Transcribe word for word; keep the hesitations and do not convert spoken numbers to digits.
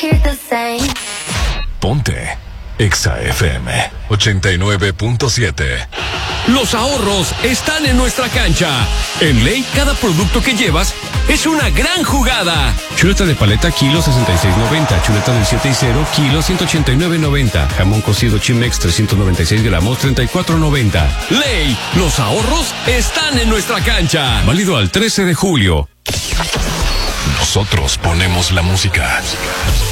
hear the same. Ponte Exa F M ochenta y nueve punto siete. Los ahorros están en nuestra cancha. En Ley, cada producto que llevas es una gran jugada. Chuleta de paleta, kilo sesenta y seis noventa. Chuleta del siete y cero, kilo ciento ochenta y nueve noventa. Jamón cocido Chimex, trescientos noventa y seis gramos, treinta y cuatro noventa. Ley, los ahorros están en nuestra cancha. Válido al trece de julio. Nosotros ponemos la música.